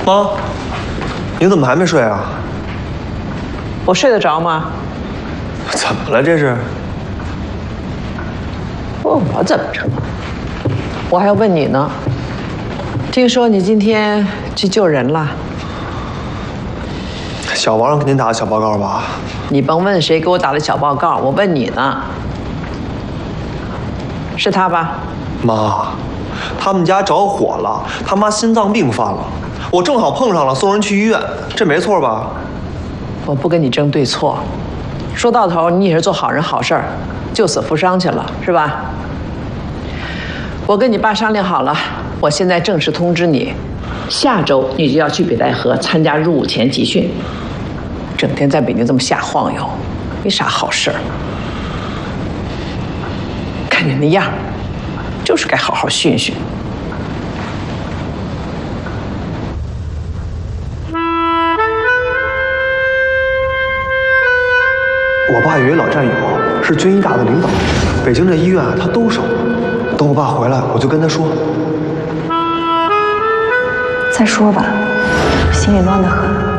妈，你怎么还没睡啊？ 我睡得着吗？ 怎么了这是？ 问我怎么着？我还要问你呢。听说你今天去救人了？ 小王给您打的小报告吧？ 你甭问谁给我打的小报告，我问你呢。是他吧？ 妈，他们家着火了，他妈心脏病犯了，我正好碰上了，送人去医院，这没错吧？ 我不跟你争对错，说到头你也是做好人好事儿，救死扶伤去了，是吧？我跟你爸商量好了，我现在正式通知你，下周你就要去北戴河参加入伍前集训。整天在北京这么瞎晃悠，没啥好事儿。看你那样，就是该好好训训。 我爸有一老战友，是军医大的领导，北京这医院他都熟。等我爸回来，我就跟他说。 再说吧，心里乱得很。